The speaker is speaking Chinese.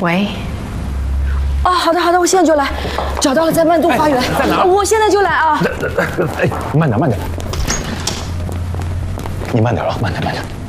喂， 哦，好的好的，我现在就来。找到了，在曼都花园。 在哪儿？ 我现在就来啊！ 哎，慢点，慢点。你慢点啊，慢点，慢点。